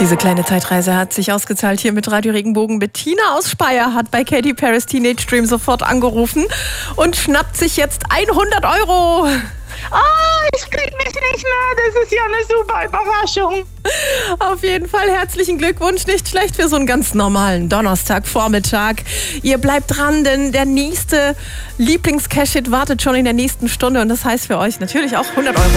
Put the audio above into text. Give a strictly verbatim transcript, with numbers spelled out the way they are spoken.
Diese kleine Zeitreise hat sich ausgezahlt hier mit Radio Regenbogen. Bettina aus Speyer hat bei Katy Perry's Teenage Dream sofort angerufen und schnappt sich jetzt hundert Euro. Oh, ich krieg mich nicht mehr. Das ist ja eine super Überraschung. Auf jeden Fall herzlichen Glückwunsch. Nicht schlecht für so einen ganz normalen Donnerstagvormittag. Ihr bleibt dran, denn der nächste Lieblings-Cash-Hit wartet schon in der nächsten Stunde. Und das heißt für euch natürlich auch hundert Euro.